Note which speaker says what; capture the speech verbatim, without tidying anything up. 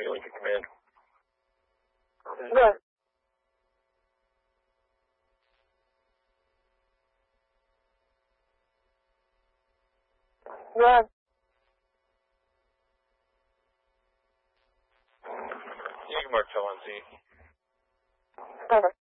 Speaker 1: Lincoln Command.
Speaker 2: Good. Good.
Speaker 1: Yankee Mark L N Z.
Speaker 2: Over.